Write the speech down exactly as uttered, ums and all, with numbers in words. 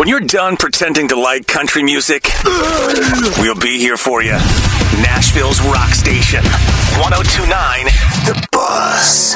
When you're done pretending to like country music, we'll be here for you. Nashville's Rock Station, one oh two point nine